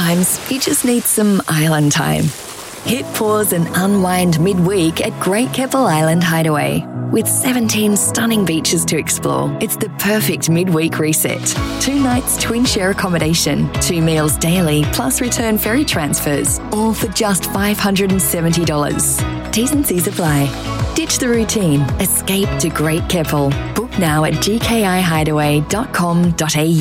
Sometimes you just need some island time. Hit pause and unwind midweek at Great Keppel Island Hideaway. With 17 stunning beaches to explore, it's the perfect midweek reset. 2 nights twin share accommodation, 2 meals daily, plus return ferry transfers, all for just $570. T's and C's apply. Ditch the routine. Escape to Great Keppel. Book now at gkihideaway.com.au.